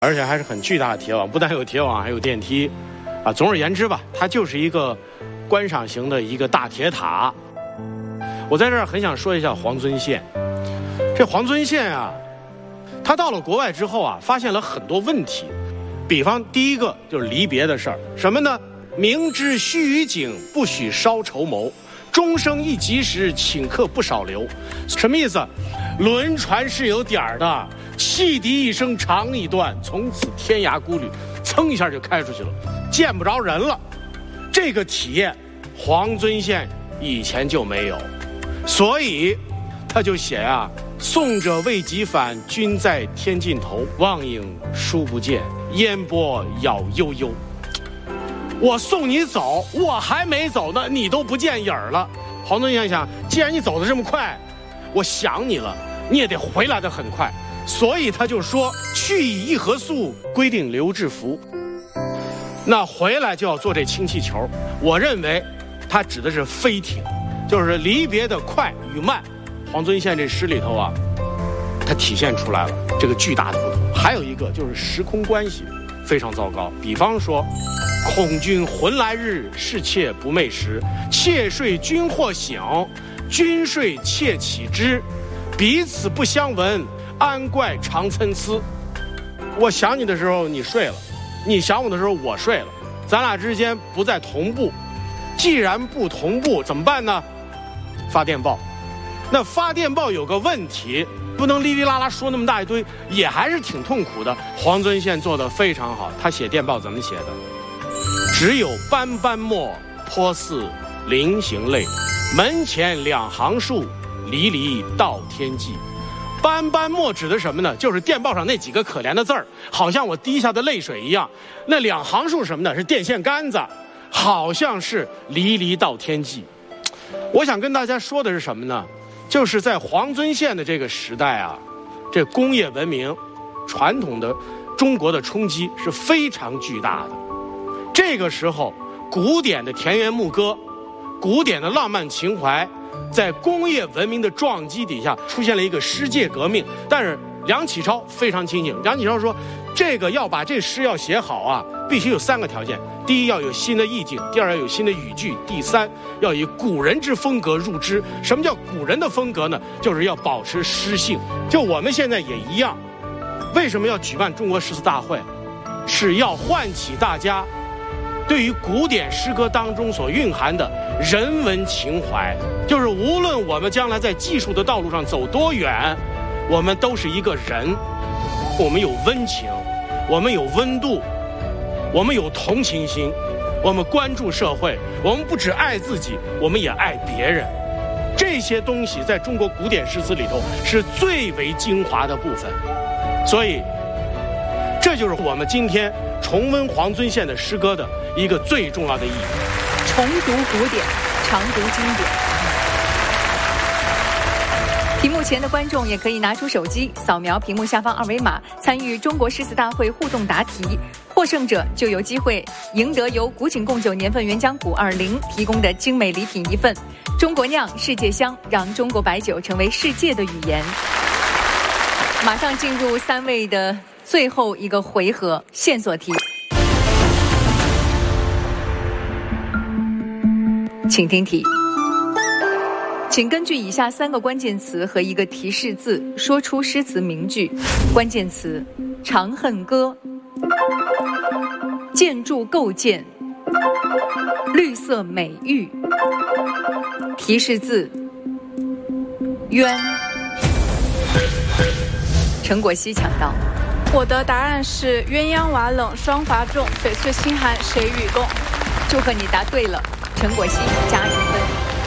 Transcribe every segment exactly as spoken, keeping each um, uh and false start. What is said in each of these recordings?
而且还是很巨大的铁网，不但有铁网，还有电梯，啊，总而言之吧，它就是一个观赏型的一个大铁塔。我在这儿很想说一下黄遵宪，这黄遵宪啊，他到了国外之后啊，发现了很多问题，比方第一个就是离别的事儿，什么呢？明知须臾景，不许烧绸缪。终生一笄时，顷刻不少留。什么意思？轮船是有点儿的，汽笛一声长一段，从此天涯孤旅，噌一下就开出去了，见不着人了。这个体验，黄遵宪以前就没有，所以他就写啊：送者未及返，君在天尽头，望影殊不见，烟波杳悠悠。我送你走，我还没走呢，你都不见影儿了。黄遵宪想，既然你走得这么快，我想你了，你也得回来得很快，所以他就说去以一何速，规定留置服。那回来就要坐这氢气球，我认为他指的是飞艇，就是离别的快与慢。黄遵宪这诗里头啊，它体现出来了这个巨大的不同。还有一个就是时空关系非常糟糕，比方说恐君魂来日，是妾不寐时。妾睡君或醒，君睡妾岂知？彼此不相闻，安怪长参差。我想你的时候你睡了，你想我的时候我睡了，咱俩之间不再同步。既然不同步，怎么办呢？发电报。那发电报有个问题，不能哩哩啦啦说那么大一堆，也还是挺痛苦的。黄遵宪做得非常好，他写电报怎么写的？只有斑斑墨，颇似菱形泪。门前两行树，离离到天际。斑斑墨指的什么呢？就是电报上那几个可怜的字儿，好像我滴下的泪水一样。那两行树什么呢？是电线杆子，好像是离离到天际。我想跟大家说的是什么呢？就是在黄遵宪的这个时代啊，这工业文明传统的中国的冲击是非常巨大的。这个时候，古典的田园牧歌，古典的浪漫情怀，在工业文明的撞击底下出现了一个世界革命。但是梁启超非常清醒，梁启超说，这个要把这诗要写好啊，必须有三个条件：第一，要有新的意境；第二，要有新的语句；第三，要以古人之风格入之。什么叫古人的风格呢？就是要保持诗性。就我们现在也一样，为什么要举办中国诗词大会？是要唤起大家对于古典诗歌当中所蕴含的人文情怀，就是无论我们将来在技术的道路上走多远，我们都是一个人，我们有温情，我们有温度，我们有同情心，我们关注社会，我们不只爱自己，我们也爱别人。这些东西在中国古典诗词里头是最为精华的部分，所以这就是我们今天重温黄遵宪的诗歌的一个最重要的意义。 重读古典，常读经典。屏幕前的观众也可以拿出手机，扫描屏幕下方二维码，参与中国诗词大会互动答题，获胜者就有机会赢得由古井贡酒年份原浆古二零提供的精美礼品一份。中国酿，世界香，让中国白酒成为世界的语言。马上进入三位的最后一个回合，线索题。请听题，请根据以下三个关键词和一个提示字说出诗词名句。关键词：长恨歌、建筑构建、绿色美玉。提示字：鸳。陈果希抢到。 我的答案是鸳鸯瓦冷霜华重，翡翠清寒谁与共？ 祝贺你答对了，陈果希加一分。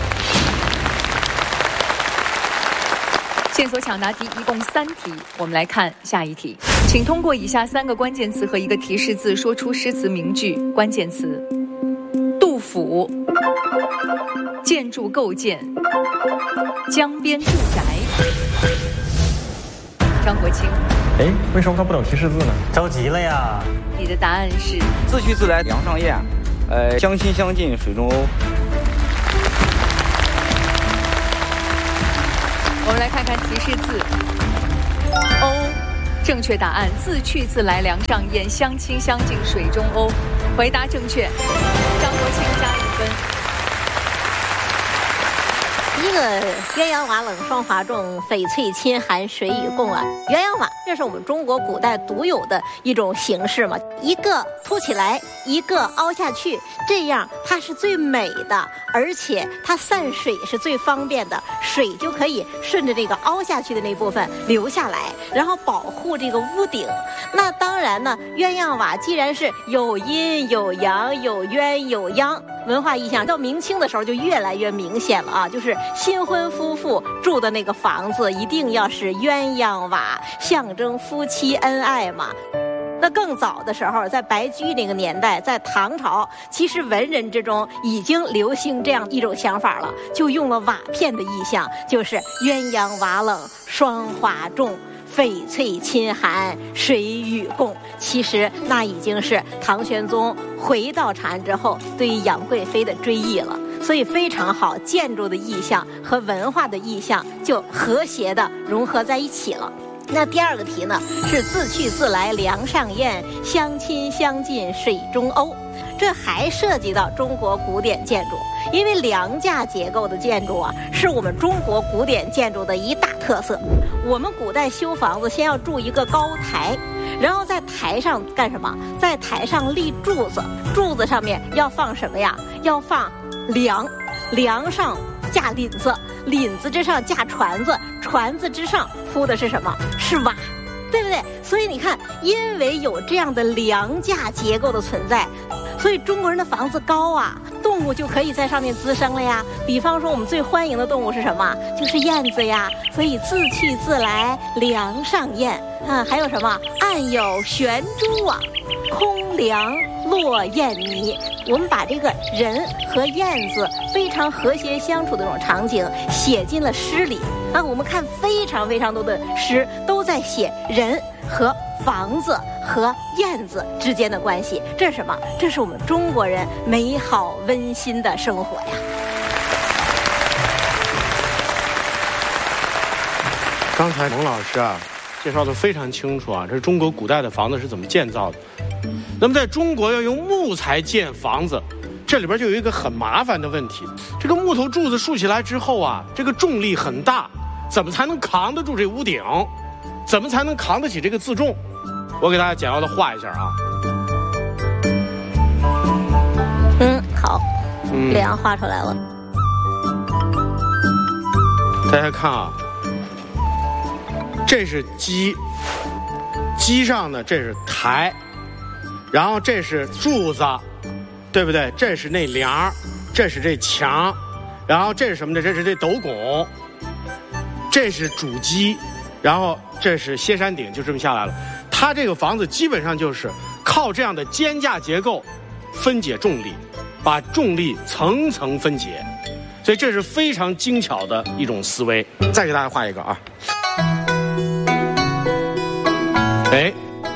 线索抢答题一共三题，我们来看下一题。请通过以下三个关键词和一个提示字说出诗词名句。关键词：杜甫、建筑构建、江边住宅。张国清， 哎，为什么他不等提示字呢？ 着急了呀！ 你的答案是自去自来梁上燕，呃，相亲相近水中鸥。 我们来看看提示字：鸥、 正确答案自去自来梁上燕，相亲相近水中欧。回答正确，张国庆加一分。 一个鸳鸯瓦冷霜华重，翡翠亲寒水与共啊！鸳鸯瓦这是我们中国古代独有的一种形式嘛，一个凸起来，一个凹下去，这样它是最美的，而且它散水是最方便的，水就可以顺着这个凹下去的那部分流下来，然后保护这个屋顶。那当然呢，鸳鸯瓦既然是有阴有阳有鸳有鸯，文化意象到明清的时候就越来越明显了啊，就是新婚夫妇住的那个房子一定要是鸳鸯瓦，象征夫妻恩爱嘛。那更早的时候，在白居那个年代，在唐朝，其实文人之中已经流行这样一种想法了，就用了瓦片的意象，就是鸳鸯瓦冷，霜华重，翡翠亲寒，水与共。其实那已经是唐玄宗回到长安之后对于杨贵妃的追忆了，所以非常好，建筑的意象和文化的意象就和谐的融合在一起了。那第二个题呢，是自去自来梁上燕，相亲相近水中欧。这还涉及到中国古典建筑，因为梁架结构的建筑啊，是我们中国古典建筑的一大特色。我们古代修房子，先要筑一个高台，然后在台上干什么？在台上立柱子，柱子上面要放什么呀？要放梁，梁上架檩子，檩子之上架船子，船子之上铺的是什么？是瓦，对不对？所以你看，因为有这样的梁架结构的存在，所以中国人的房子高啊，动物就可以在上面滋生了呀。比方说我们最欢迎的动物是什么？就是燕子呀。所以自去自来梁上燕啊，还有什么？暗有悬珠网，空梁落燕泥。我们把这个人和燕子非常和谐相处的这种场景写进了诗里啊。我们看非常非常多的诗都在写人和房子和燕子之间的关系，这是什么？这是我们中国人美好温馨的生活呀。 刚才蒙老师啊介绍的非常清楚啊，这是中国古代的房子是怎么建造的。那么在中国要用木材建房子，这里边就有一个很麻烦的问题，这个木头柱子竖起来之后啊，这个重力很大，怎么才能扛得住这屋顶？怎么才能扛得起这个自重？我给大家简要的画一下啊。 嗯，好，嗯，梁画出来了。 大家看啊，这是基，基上呢这是台，然后这是柱子，对不对？这是那梁，这是这墙，然后这是什么呢？这是这斗拱，这是主基，然后这是歇山顶，就这么下来了。它这个房子基本上就是靠这样的肩架结构分解重力，把重力层层分解，所以这是非常精巧的一种思维。再给大家画一个啊，哎，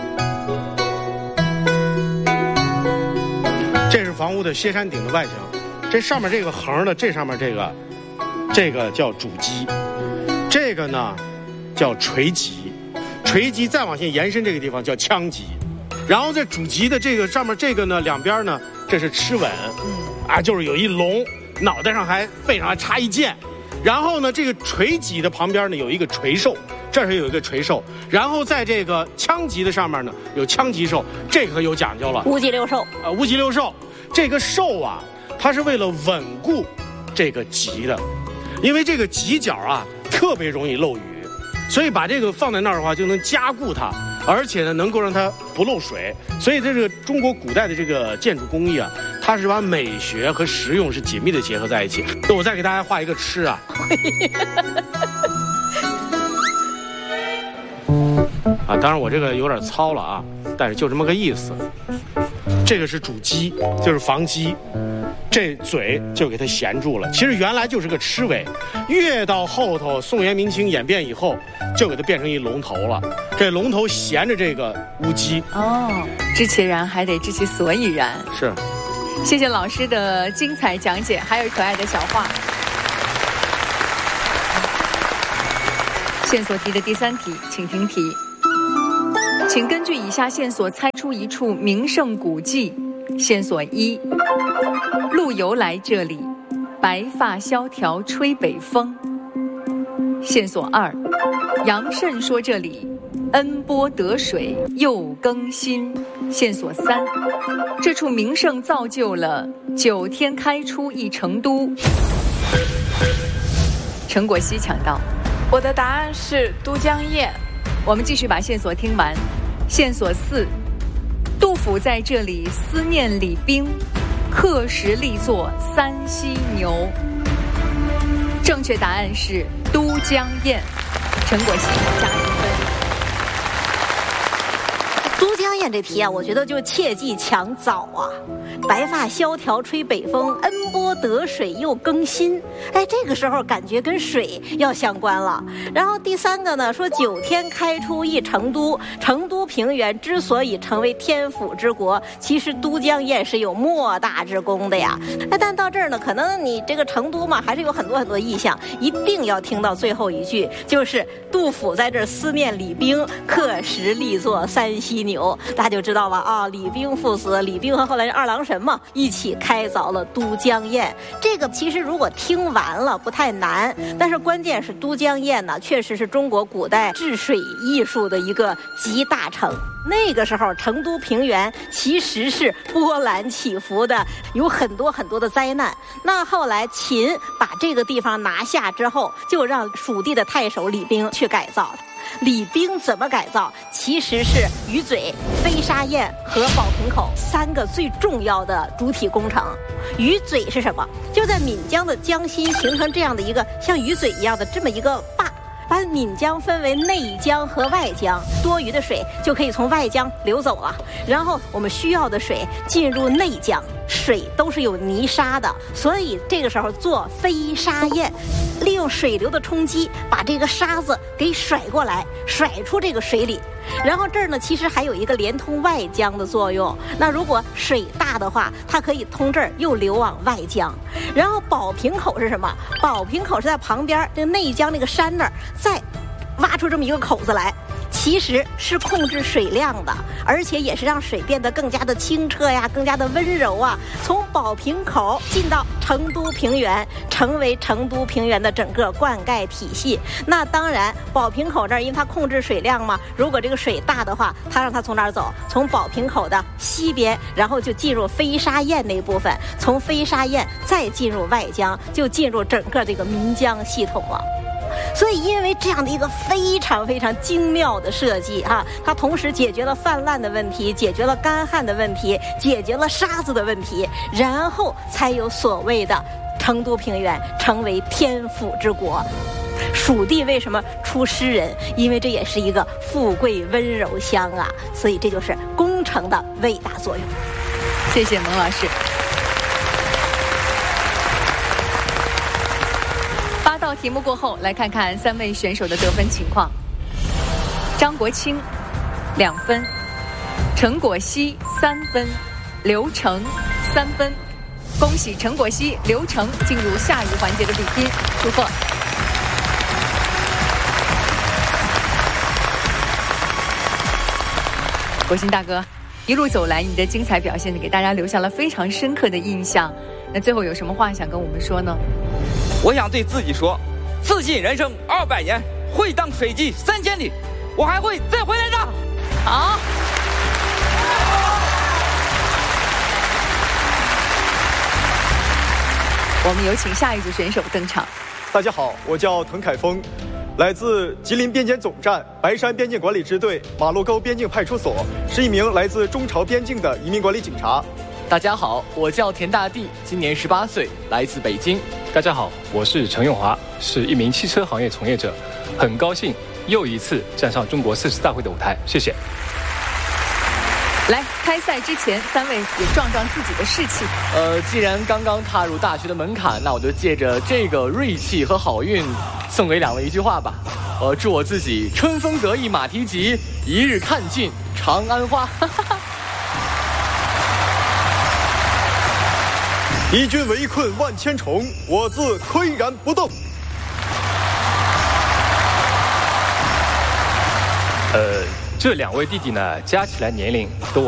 这是房屋的歇山顶的外形，这上面这个横的，这上面这个，这个叫主基，这个呢叫垂基，垂基再往下延伸这个地方叫腔基，然后在主基的这个上面这个呢两边呢，这是螭吻，啊，就是有一龙，脑袋上还背上还插一剑，然后呢这个垂基的旁边呢有一个垂兽。这是有一个垂兽，然后在这个腔基的上面呢有腔基兽，这个有讲究了。 乌鸡六兽啊，乌鸡六兽，这个兽啊，它是为了稳固这个基的，因为这个基角啊特别容易漏雨，所以把这个放在那儿的话就能加固它，而且呢能够让它不漏水。所以这个中国古代的这个建筑工艺啊，它是把美学和实用是紧密的结合在一起。那我再给大家画一个吃啊。啊，当然我这个有点糙了啊，但是就这么个意思。这个是主基，就是房基，这嘴就给它衔住了。其实原来就是个螭尾，越到后头宋元明清演变以后，就给它变成一龙头了。这龙头衔着这个乌鸡。 哦，知其然还得知其所以然。 是。 谢谢老师的精彩讲解，还有可爱的小画。线索题的第三题，请听题。 请根据以下线索猜出一处名胜古迹。线索一：陆游来这里，白发萧条吹北风。线索二：杨慎说这里恩波得水又更新。线索三：这处名胜造就了九天开出一成都。陈果希抢到， 我的答案是都江堰。 我们继续把线索听完。线索四：杜甫在这里思念李冰，刻石立作三犀牛。正确答案是都江堰。陈果希加一分。 都江堰这题啊，我觉得就切忌抢早啊。白发萧条吹北风，恩波得水又更新。哎，这个时候感觉跟水要相关了。然后第三个呢，说九天开出一成都，成都平原之所以成为天府之国，其实都江堰是有莫大之功的呀。那但到这儿呢，可能你这个成都嘛，还是有很多很多意象，一定要听到最后一句，就是杜甫在这儿思念李冰，刻石立作三犀牛，大家就知道吧？啊，李冰父子，李冰和后来二郎神嘛，一起开凿了都江堰。这个其实如果听完了不太难，但是关键是都江堰呢，确实是中国古代治水艺术的一个集大成。那个时候成都平原其实是波澜起伏的，有很多很多的灾难。那后来秦把这个地方拿下之后，就让蜀地的太守李冰去改造。李冰怎么改造？其实是鱼嘴、飞沙堰和宝瓶口三个最重要的主体工程。鱼嘴是什么？就在岷江的江心形成这样的一个像鱼嘴一样的这么一个坝，把岷江分为内江和外江，多余的水就可以从外江流走了，然后我们需要的水进入内江，水都是有泥沙的，所以这个时候做飞沙堰，利用水流的冲击把这个沙子给甩过来，甩出这个水里。然后这儿呢，其实还有一个连通外江的作用。那如果水大的话，它可以通这儿又流往外江。然后宝瓶口是什么？宝瓶口是在旁边这个内江那个山那儿再挖出这么一个口子来，其实是控制水量的，而且也是让水变得更加的清澈呀，更加的温柔啊。从宝瓶口进到成都平原，成为成都平原的整个灌溉体系。那当然，宝瓶口这儿因为它控制水量嘛，如果这个水大的话，它让它从哪儿走？从宝瓶口的西边，然后就进入飞沙堰那部分，从飞沙堰再进入外江，就进入整个这个岷江系统了。所以因为这样的一个非常非常精妙的设计哈、啊，它同时解决了泛滥的问题，解决了干旱的问题，解决了沙子的问题，然后才有所谓的成都平原成为天府之国。蜀地为什么出诗人？因为这也是一个富贵温柔乡啊，所以这就是工程的伟大作用。 谢谢蒙老师。八道题目过后，来看看三位选手的得分情况。张国清两分，陈果希三分，刘成三分。恭喜陈果希、刘成进入下一环节的比拼，祝贺！国兴大哥，一路走来，你的精彩表现给大家留下了非常深刻的印象。那最后有什么话想跟我们说呢？ 我想对自己说，自信人生二百年，会当水击三千里，我还会再回来的。 好。我们有请下一组选手登场。 大家好，我叫滕凯峰，来自吉林边检总站白山边境管理支队马路沟边境派出所，是一名来自中朝边境的移民管理警察。 大家好，我叫田大地，今年十八岁，来自北京。 大家好，我是陈永华，是一名汽车行业从业者，很高兴又一次站上中国四十大会的舞台，谢谢。 来，开赛之前，三位也壮壮自己的士气。 呃，既然刚刚踏入大学的门槛，那我就借着这个锐气和好运，送给两位一句话吧。呃，祝我自己春风得意马蹄疾，一日看尽长安花。 敌军围困万千重，我自岿然不动。 呃。 这两位弟弟呢，加起来年龄都